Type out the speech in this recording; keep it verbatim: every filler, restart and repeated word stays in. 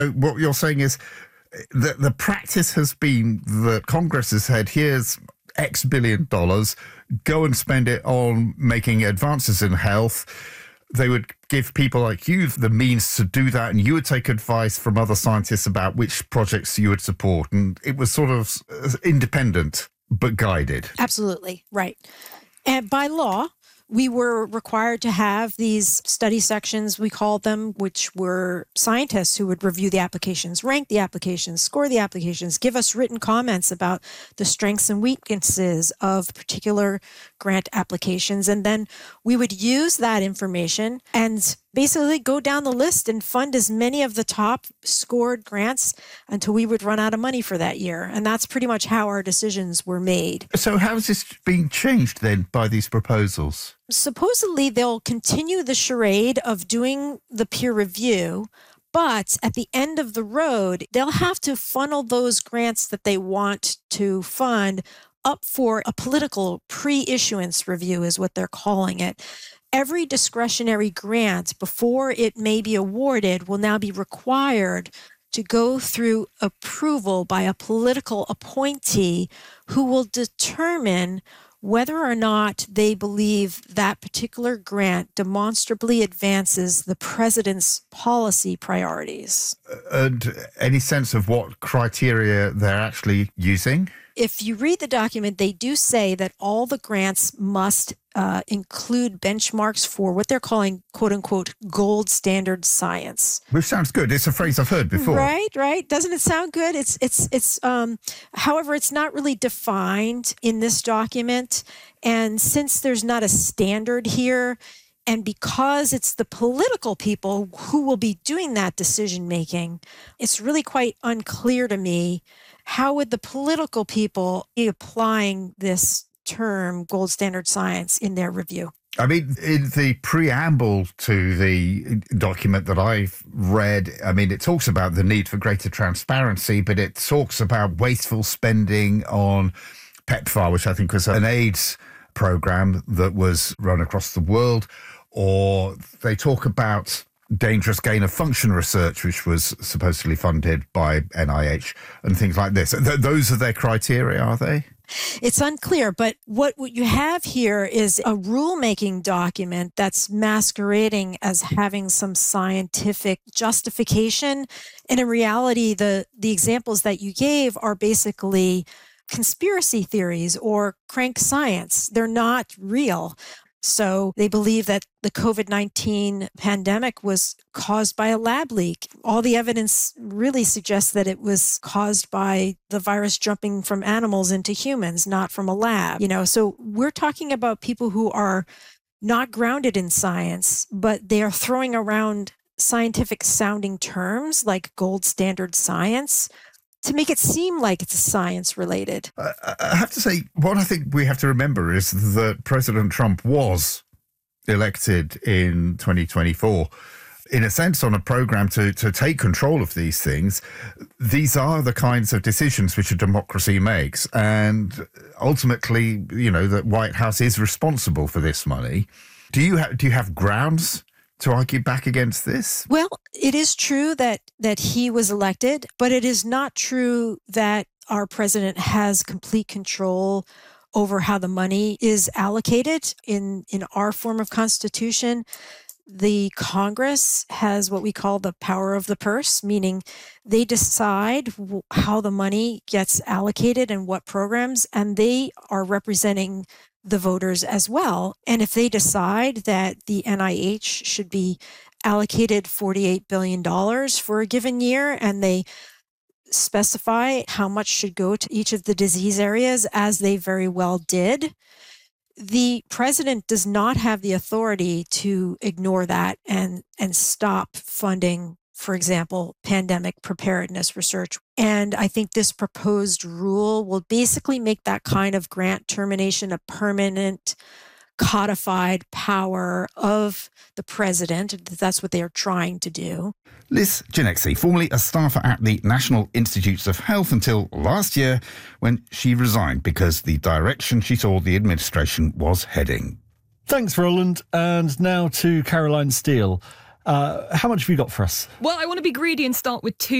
What you're saying is that the practice has been that Congress has said, here's X billion dollars, go and spend it on making advances in health. They would give people like you the means to do that, and you would take advice from other scientists about which projects you would support. And it was sort of independent, but guided. Absolutely, right. And by law, we were required to have these study sections, we called them, which were scientists who would review the applications, rank the applications, score the applications, give us written comments about the strengths and weaknesses of particular grant applications. And then we would use that information and basically go down the list and fund as many of the top scored grants until we would run out of money for that year. And that's pretty much how our decisions were made. So how is this being changed then by these proposals? Supposedly, they'll continue the charade of doing the peer review, but at the end of the road, they'll have to funnel those grants that they want to fund up for a political pre-issuance review is what they're calling it. Every discretionary grant before it may be awarded will now be required to go through approval by a political appointee who will determine whether or not they believe that particular grant demonstrably advances the president's policy priorities. And any sense of what criteria they're actually using? If you read the document, they do say that all the grants must uh, include benchmarks for what they're calling, quote unquote, gold standard science. Which sounds good. It's a phrase I've heard before. Right, right. Doesn't it sound good? It's, it's, it's, um, however, it's not really defined in this document. And since there's not a standard here, and because it's the political people who will be doing that decision making, it's really quite unclear to me how would the political people be applying this term, gold standard science, in their review? I mean, in the preamble to the document that I've read, I mean, it talks about the need for greater transparency, but it talks about wasteful spending on PEPFAR, which I think was an AIDS program that was run across the world, or they talk about dangerous gain of function research, which was supposedly funded by N I H and things like this. Th- those are their criteria, are they? It's unclear, but what, what you have here is a rulemaking document that's masquerading as having some scientific justification. And in reality, the, the examples that you gave are basically conspiracy theories or crank science. They're not real. So they believe that the COVID nineteen pandemic was caused by a lab leak. All the evidence really suggests that it was caused by the virus jumping from animals into humans, not from a lab. You know, so we're talking about people who are not grounded in science, but they are throwing around scientific sounding terms like gold standard science to make it seem like it's science related. Uh, I have to say, what I think we have to remember is that President Trump was elected in twenty twenty-four, in a sense, on a program to, to take control of these things. These are the kinds of decisions which a democracy makes. And ultimately, you know, the White House is responsible for this money. Do you, ha- do you have grounds to argue back against this? Well, it is true that that he was elected, but it is not true that our president has complete control over how the money is allocated. In, in our form of constitution, the Congress has what we call the power of the purse, meaning they decide how the money gets allocated and what programs, and they are representing the voters as well. And if they decide that the N I H should be allocated forty-eight billion dollars for a given year, and they specify how much should go to each of the disease areas, as they very well did, the president does not have the authority to ignore that and, and stop funding, for example, pandemic preparedness research. And I think this proposed rule will basically make that kind of grant termination a permanent codified power of the president. That's what they are trying to do. Liz Genexi, formerly a staffer at the National Institutes of Health until last year, when she resigned because the direction she saw the administration was heading. Thanks, Roland. And now to Caroline Steele. Uh, how much have you got for us? Well, I want to be greedy and start with two